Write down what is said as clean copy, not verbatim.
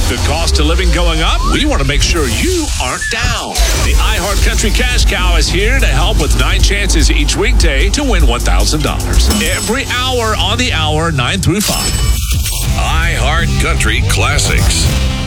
The cost of living going up? We want to make sure you aren't down. The iHeart Country Cash Cow is here to help with 9 chances each weekday to win $1,000. Every hour on the hour, 9 through 5. iHeart Country Classics.